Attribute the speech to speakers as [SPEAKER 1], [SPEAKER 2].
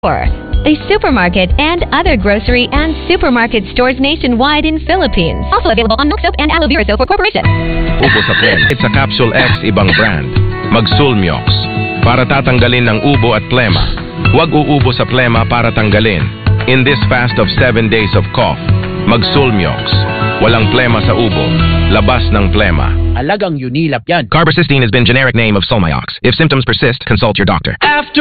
[SPEAKER 1] a supermarket and other grocery and supermarket stores nationwide in Philippines. Also available on milk soap and aloe vera soap for corporation.
[SPEAKER 2] Ubo sa plema. It's a Capsule X ibang brand. Mag-Sulmiox para tatanggalin ng ubo at plema. Huwag uubo sa plema para tanggalin. In this fast of 7 days of cough, Mag-Sulmiox. Walang plema sa ubo. Labas ng plema.
[SPEAKER 3] Alagang Unilap yan.
[SPEAKER 2] Carbacystine has been generic name of Solmiox. If symptoms persist, consult your doctor.
[SPEAKER 4] After